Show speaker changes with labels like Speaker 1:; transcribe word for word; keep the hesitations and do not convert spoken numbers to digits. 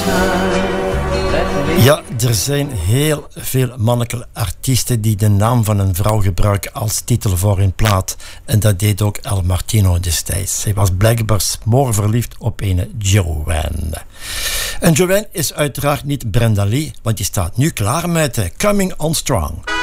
Speaker 1: Ja, er zijn heel veel mannelijke artiesten die de naam van een vrouw gebruiken als titel voor hun plaat. En dat deed ook El Martino destijds. Hij was blijkbaar smoorverliefd op een Joanne. En Joanne is uiteraard niet Brenda Lee, want die staat nu klaar met Coming On Strong.